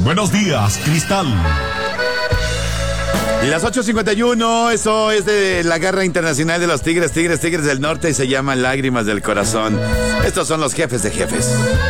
Buenos días, Cristal. Y las 8:51, eso es de la Garra Internacional de los Tigres del Norte y se llama Lágrimas del Corazón. Estos son los jefes de jefes.